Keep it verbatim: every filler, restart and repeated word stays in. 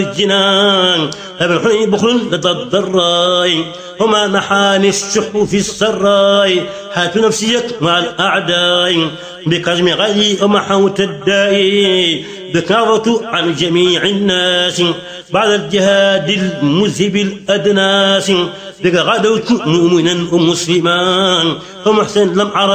الجنان ابن حنين بخل لدى الضراي وما نحاني الشح في السراي هات نفسيك مع الأعداء بكظم غلي ومحوت الداء بكافة عن جميع الناس بعد الجهاد المذهب الأدناس بك غدوت مؤمنا ومسلما ومحسن لم أرى